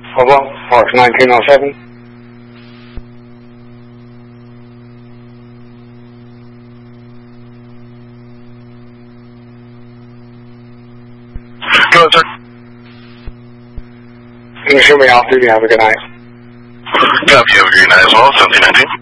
Hello, Park 1907. Go ahead, sir. Can you show me off duty? Have a good night. Yeah, you have a great night as well, 1719.